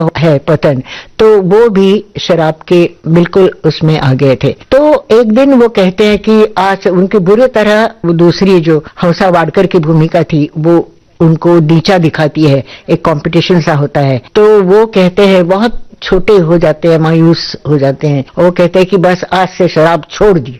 है पतन, तो वो भी शराब के बिल्कुल उसमें आ गए थे। तो एक दिन वो कहते हैं कि आज उनकी बुरी तरह वो दूसरी जो हंसा वाडकर की भूमिका थी वो उनको नीचा दिखाती है, एक कंपटीशन सा होता है। तो वो कहते हैं, बहुत छोटे हो जाते हैं, मायूस हो जाते हैं, वो कहते हैं कि बस आज से शराब छोड़ दी।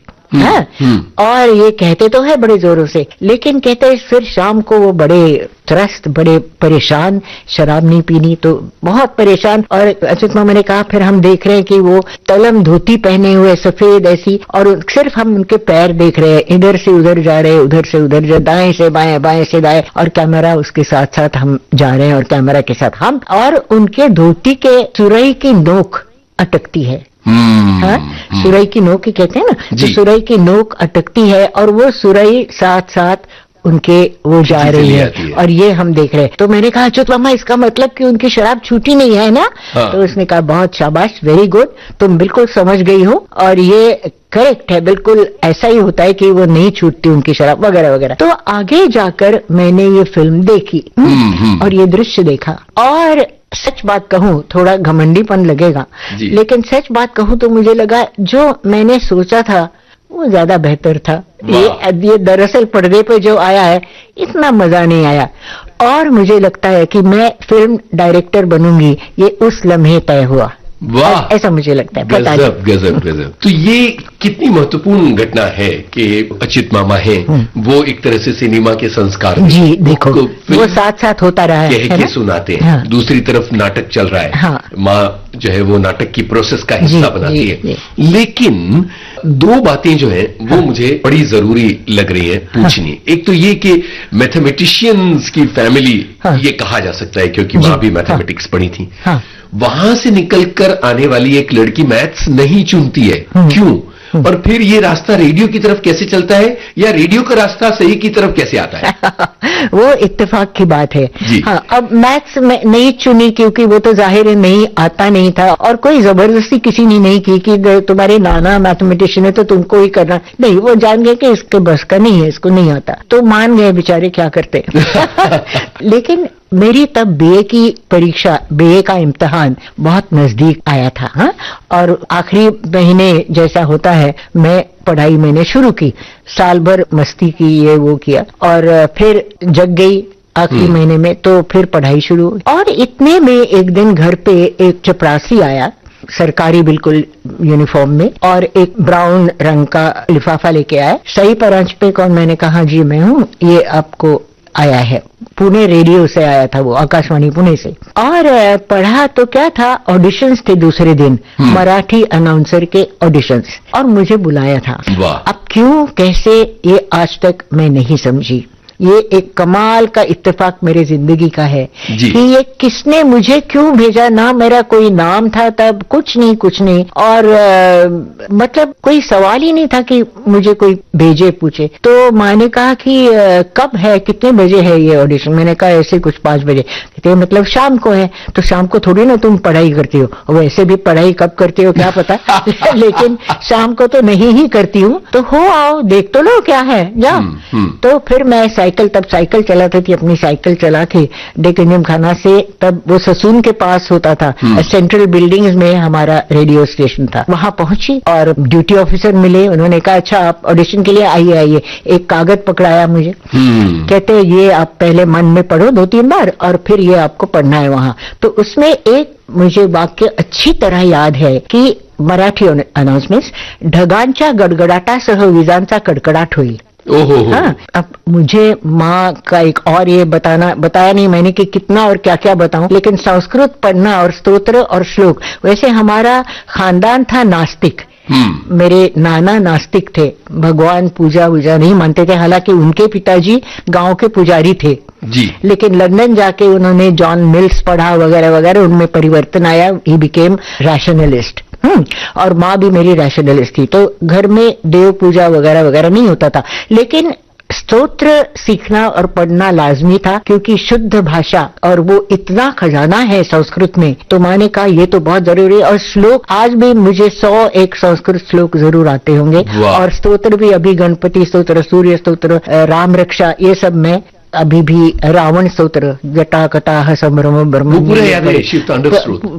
और ये कहते तो है बड़े जोरों से, लेकिन कहते हैं फिर शाम को वो बड़े त्रस्त, बड़े परेशान, शराब नहीं पीनी तो बहुत परेशान। और अच्युत मामा ने कहा फिर हम देख रहे हैं कि वो तलम धोती पहने हुए सफेद ऐसी, और सिर्फ हम उनके पैर देख रहे हैं, इधर से उधर जा रहे हैं, उधर से उधर जा, दाएं से बाएं, बाएं से दाएं, और कैमरा उसके साथ साथ हम जा रहे हैं और कैमरा के साथ हम, और उनके धोती के सुरई की नोक अटकती है। सुरई की नोक ही कहते हैं ना, तो सुरई की नोक अटकती है और वो सुरई साथ साथ उनके वो जा रही है और ये हम देख रहे हैं। तो मैंने कहा अच्युत मामा इसका मतलब कि उनकी शराब छूटी नहीं है ना? तो उसने कहा बहुत शाबाश, वेरी गुड, तुम बिल्कुल समझ गई हो और ये करेक्ट है, बिल्कुल ऐसा ही होता है कि वो नहीं छूटती उनकी शराब वगैरह वगैरह। तो आगे जाकर मैंने ये फिल्म देखी और ये दृश्य देखा, और सच बात कहूं, थोड़ा घमंडीपन लगेगा, लेकिन सच बात कहूं तो मुझे लगा जो मैंने सोचा था वो ज्यादा बेहतर था। ये दरअसल पर्दे पे जो आया है इतना मजा नहीं आया, और मुझे लगता है कि मैं फिल्म डायरेक्टर बनूंगी ये उस लम्हे तय हुआ। वाह, ऐसा मुझे लगता है। गजब गजब गजब। तो ये कितनी महत्वपूर्ण घटना है कि अच्युत मामा है, वो एक तरह से सिनेमा के संस्कार जी देखो वो साथ साथ होता रहा है, कह के सुनाते हैं। हाँ। दूसरी तरफ नाटक चल रहा है। हाँ। माँ जो है वो नाटक की प्रोसेस का हिस्सा बनाती है। लेकिन दो बातें जो है वो मुझे बड़ी जरूरी लग रही है पूछनी। हाँ। एक तो ये कि मैथमेटिशियंस की फैमिली, ये कहा जा सकता है क्योंकि माँ भी मैथमेटिक्स पढ़ी थी। वहां से निकलकर आने वाली एक लड़की मैथ्स नहीं चुनती है, क्यों? और फिर ये रास्ता रेडियो की तरफ कैसे चलता है, या रेडियो का रास्ता सही की तरफ कैसे आता है? वो इत्तेफाक की बात है। हाँ, अब मैथ्स में नहीं चुनी क्योंकि वो तो जाहिर है नहीं आता नहीं था, और कोई जबरदस्ती किसी ने नहीं की कि तुम्हारे नाना मैथमेटिशियन है तो तुमको ही करना, नहीं, वो जान गए कि इसके बस का नहीं है, इसको नहीं आता, तो मान गए बेचारे, क्या करते। लेकिन मेरी तब बीए की परीक्षा, बीए का इम्तिहान बहुत नजदीक आया था। हाँ? और आखिरी महीने जैसा होता है, मैं पढ़ाई मैंने शुरू की, साल भर मस्ती की, ये वो किया, और फिर जग गई आखिरी महीने में, तो फिर पढ़ाई शुरू हुई। और इतने में एक दिन घर पे एक चपरासी आया, सरकारी बिल्कुल यूनिफॉर्म में, और एक ब्राउन रंग का लिफाफा लेके आया। सही परांच पे कौन? मैंने कहा जी मैं हूँ, ये आपको आया है, पुणे रेडियो से आया था वो, आकाशवाणी पुणे से। और पढ़ा तो क्या था, ऑडिशंस थे दूसरे दिन, मराठी अनाउंसर के ऑडिशंस, और मुझे बुलाया था। अब क्यों कैसे ये आज तक मैं नहीं समझी। ये एक कमाल का इत्तेफाक मेरे जिंदगी का है कि ये किसने मुझे क्यों भेजा, ना मेरा कोई नाम था तब, कुछ नहीं, और मतलब कोई सवाल ही नहीं था कि मुझे कोई भेजे पूछे। तो माँ ने कहा कि कब है, कितने बजे है ये ऑडिशन? मैंने कहा ऐसे कुछ 5 बजे। कहते मतलब शाम को है, तो शाम को थोड़ी ना तुम पढ़ाई करती हो, वैसे भी पढ़ाई कब करती हो क्या पता। लेकिन शाम को तो नहीं ही करती हूँ, तो हो आओ देख तो लो क्या है, जाओ। तो फिर मैं तब साइकिल चलाती थी, अपनी साइकिल चला के डेकनियम खाना से, तब वो ससून के पास होता था, सेंट्रल बिल्डिंग्स में हमारा रेडियो स्टेशन था, वहां पहुंची और ड्यूटी ऑफिसर मिले। उन्होंने कहा अच्छा आप ऑडिशन के लिए आइए। एक कागज पकड़ाया मुझे, कहते ये आप पहले मन में पढ़ो 2-3 बार और फिर ये आपको पढ़ना है वहां। तो उसमें एक मुझे वाक्य अच्छी तरह याद है कि मराठी अनाउंसमेंट्स, ढगांच्या गडगडाटासह विजांचा कडकडाट होईल। हाँ, अब मुझे माँ का एक और ये बताया नहीं मैंने कि कितना और क्या क्या बताऊं, लेकिन संस्कृत पढ़ना और स्तोत्र और श्लोक, वैसे हमारा खानदान था नास्तिक, मेरे नाना नास्तिक थे, भगवान पूजा नहीं मानते थे, हालांकि उनके पिताजी गांव के पुजारी थे जी, लेकिन लंदन जाके उन्होंने जॉन मिल्स पढ़ा वगैरह वगैरह, उनमें परिवर्तन आया, ही बिकेम रैशनलिस्ट। और माँ भी मेरी रैशनलिस्ट थी, तो घर में देव पूजा वगैरह वगैरह नहीं होता था, लेकिन स्तोत्र सीखना और पढ़ना लाजमी था क्योंकि शुद्ध भाषा और वो इतना खजाना है संस्कृत में। तो माँ ने कहा ये तो बहुत जरूरी है। और श्लोक आज भी मुझे 101 संस्कृत श्लोक जरूर आते होंगे, और स्तोत्र भी अभी गणपति स्तोत्र, सूर्य स्तोत्र, राम रक्षा, ये सब मैं अभी भी, रावण स्तोत्र, जटा कटाह संभ्रम ब्रह्म, पूरा याद है, शिव तांडव स्तोत्र